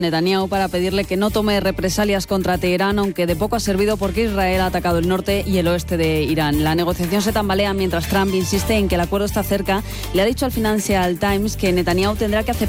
Netanyahu para pedirle que no tome represalias contra Teherán, aunque de poco ha servido porque Israel ha atacado el norte y el oeste de Irán. La negociación se tambalea mientras Trump insiste en que el acuerdo está cerca. Le ha dicho al Financial Times que Netanyahu tendrá que aceptar